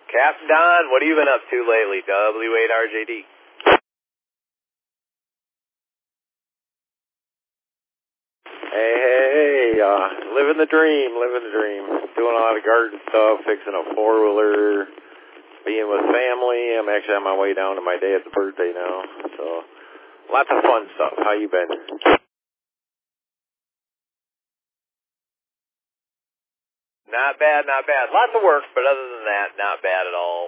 Captain Don, what have you been up to lately? W8RJD. Hey, living the dream. Doing a lot of garden stuff, fixing a four-wheeler, being with family. I'm actually on my way down to my dad's birthday now, so lots of fun stuff. How you been? Not bad. Lots of work, but other than that, not bad at all.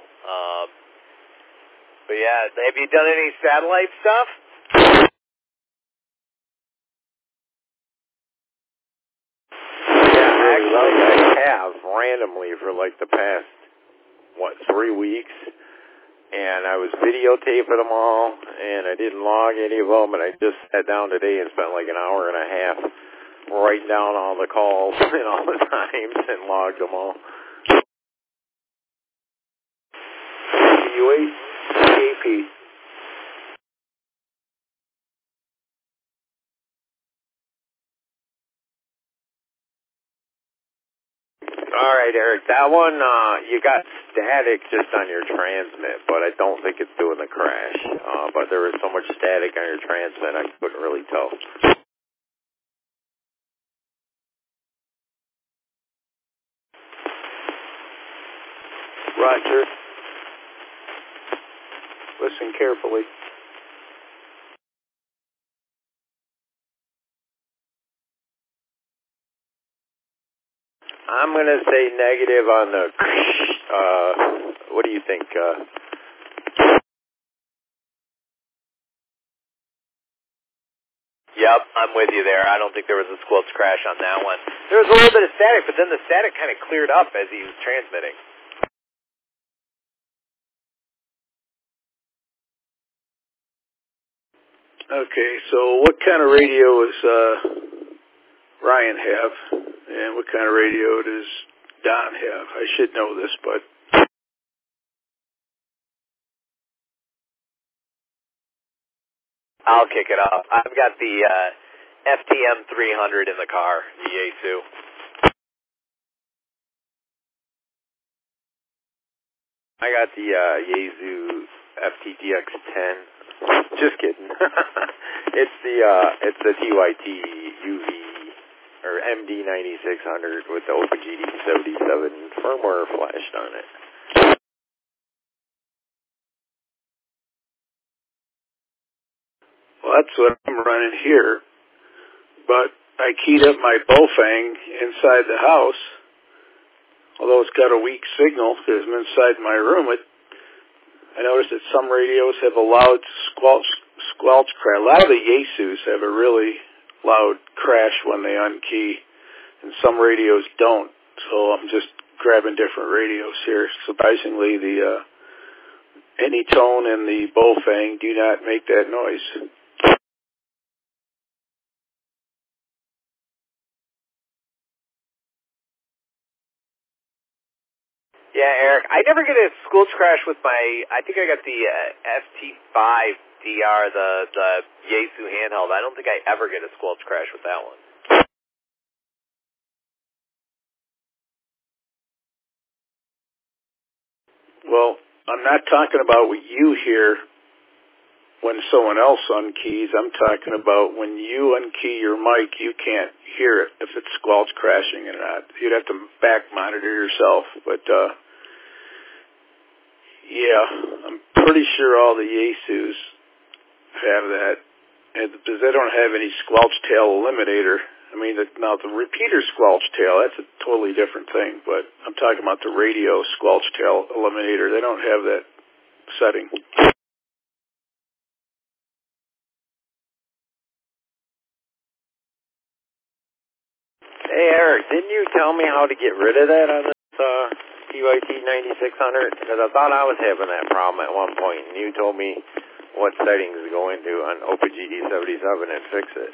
But yeah, have you done any satellite stuff? Yeah, actually, I have randomly for like the past, 3 weeks. And I was videotaping them all, and I didn't log any of them, and I just sat down today and spent like an hour and a half writing down all the calls and all the times and logged them all. U8 AP. All right, Eric, that one, you got static just on your transmit, but I don't think it's doing the crash. But there was so much static on your transmit, I couldn't really tell. Roger. Listen carefully. I'm going to say negative on the, what do you think? Yep, I'm with you there. I don't think there was a squelch crash on that one. There was a little bit of static, but then the static kind of cleared up as he was transmitting. Okay, so what kind of radio does Ryan have, and what kind of radio does Don have? I should know this, but... I'll kick it off. I've got the FTM 300 in the car, the Yaesu. I got the Yaesu FTDX10. Just kidding. It's the TYT UV or MD9600 with the OpenGD77 firmware flashed on it. Well, that's what I'm running here, but I keyed up my Bofang inside the house, although it's got a weak signal because I'm inside my room. I noticed that some radios have a loud squelch crash. A lot of the Yaesus have a really loud crash when they unkey, and some radios don't. So I'm just grabbing different radios here. Surprisingly, the Anytone and the Bofang do not make that noise. Yeah, Eric, I never get a squelch crash with my, I think I got the ST5DR, the Yaesu handheld. I don't think I ever get a squelch crash with that one. Well, I'm not talking about what you hear when someone else unkeys. I'm talking about when you unkey your mic, you can't hear it if it's squelch crashing or not. You'd have to back monitor yourself. But, yeah, I'm pretty sure all the Yaesus have that. And because they don't have any squelch tail eliminator. I mean, now the repeater squelch tail, that's a totally different thing. But I'm talking about the radio squelch tail eliminator. They don't have that setting. Hey, Eric, didn't you tell me how to get rid of that on this TYT 9600? Because I thought I was having that problem at one point, and you told me what settings to go into on OpenGD77 and fix it.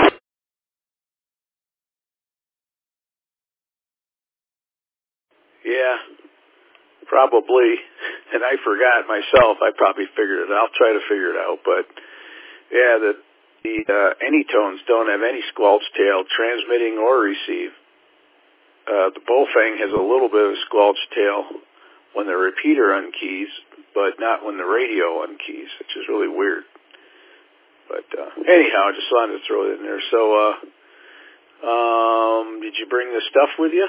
Yeah, probably. And I forgot myself. I probably figured it out. I'll try to figure it out. But, yeah, the Anytones don't have any squelch tail transmitting or receive. The Bofang has a little bit of squelch tail, when the repeater unkeys, but not when the radio unkeys, which is really weird. But anyhow, I just wanted to throw it in there. So, did you bring the stuff with you?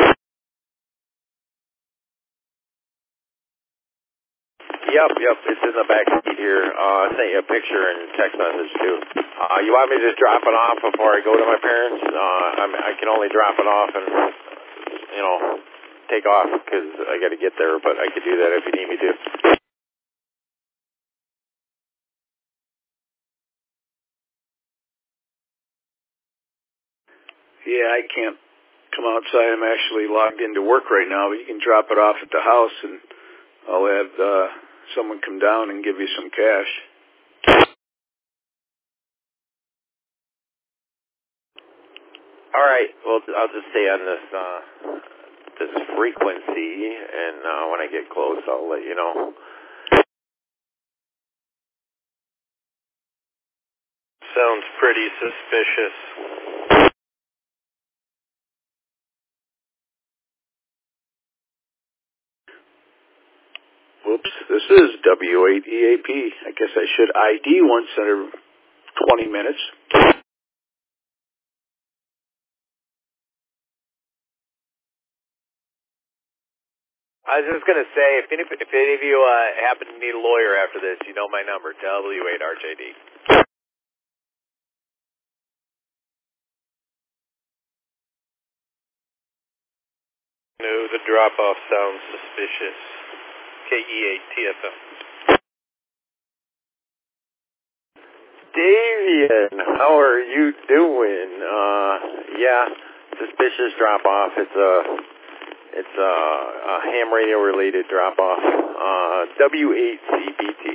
Yep, it's in the back seat here. I sent you a picture and text message too. You want me to just drop it off before I go to my parents? I can only drop it off and, take off because I got to get there, but I could do that if you need me to. Yeah, I can't come outside. I'm actually logged into work right now, but you can drop it off at the house and I'll have someone come down and give you some cash. All right. Well, I'll just stay on this frequency, and when I get close, I'll let you know. Sounds pretty suspicious. Whoops, this is W8EAP. I guess I should ID once every 20 minutes. I was just going to say, if any of you happen to need a lawyer after this, you know my number, W8RJD. No, the drop-off sounds suspicious. KE8TFM. Davian, how are you doing? Yeah, suspicious drop-off. It's a ham radio related drop-off. W8CBT.